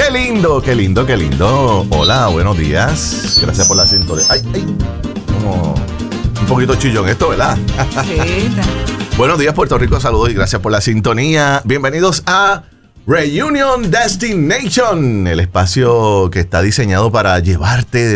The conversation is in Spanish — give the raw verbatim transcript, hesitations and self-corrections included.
Qué lindo, qué lindo, qué lindo. Hola, buenos días. Gracias por la sintonía. Ay, ay. Como un poquito chillón esto, ¿verdad? Sí. Buenos días, Puerto Rico. Saludos y gracias por la sintonía. Bienvenidos a Reunion Destination, el espacio que está diseñado para llevarte de